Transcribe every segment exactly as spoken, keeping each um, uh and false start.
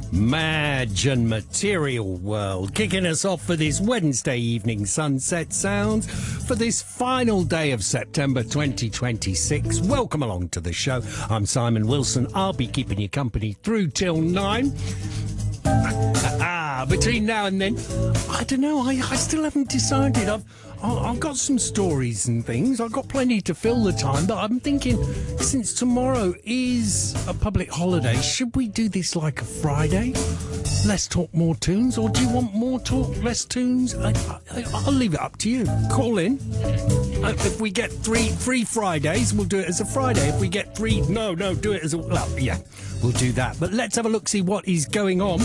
Imagine Material World, kicking us off for this Wednesday evening sunset sounds for this final day of September twenty twenty-six. Welcome along to the show. I'm Simon Wilson. I'll be keeping you company through till nine. Ah, between now and then, I don't know, I, I still haven't decided. I've, I've got some stories and things. I've got plenty to fill the time, but I'm thinking, since tomorrow is a public holiday, should we do this like a Friday? Less talk, more tunes? Or do you want more talk, less tunes? I, I, I'll leave it up to you. Call in. Uh, if we get three three Fridays, we'll do it as a Friday. If we get three, no, no, do it as a... Well, yeah, we'll do that. But let's have a look, see what is going on.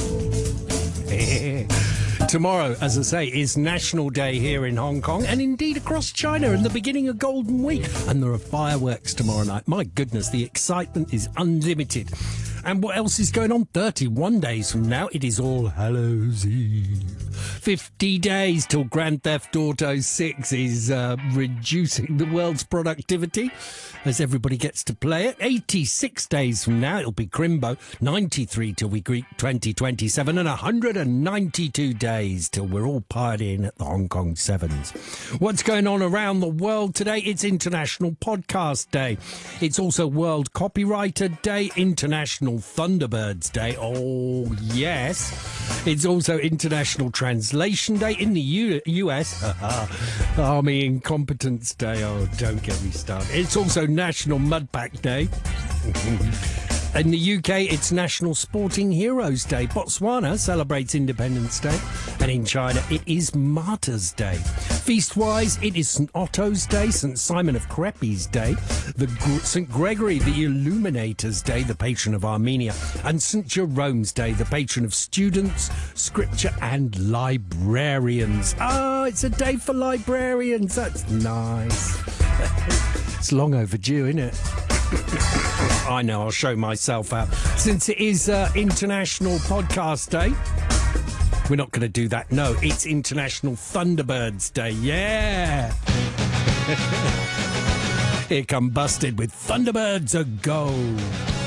Tomorrow, as I say, is National Day here in Hong Kong and indeed across China and the beginning of Golden Week. And there are fireworks tomorrow night. My goodness, the excitement is unlimited. And what else is going on? thirty-one days from now, it is All Hallows Eve. fifty days till Grand Theft Auto six is uh, reducing the world's productivity as everybody gets to play it. eighty-six days from now, it'll be Crimbo. ninety-three till we greet twenty twenty-seven, and one hundred ninety-two days till we're all partying at the Hong Kong Sevens. What's going on around the world today? It's International Podcast Day. It's also World Copywriter Day, International Thunderbirds Day. Oh, yes. It's also International Translation Day in the U- US. Army Incompetence Day. Oh, don't get me started. It's also National Mudpack Day. In the U K, it's National Sporting Heroes Day. Botswana celebrates Independence Day. And in China, it is Martyrs Day. Feast-wise, it is Saint Otto's Day, Saint Simon of Crepes Day, the Saint Gregory the Illuminator's Day, the patron of Armenia, and Saint Jerome's Day, the patron of students, scripture, and librarians. Oh, it's a day for librarians. That's nice. It's long overdue, isn't it? I know, I'll show myself out. Since it is uh, International Podcast Day, we're not going to do that. No, it's International Thunderbirds Day. Yeah! Here come Busted with Thunderbirds A Go.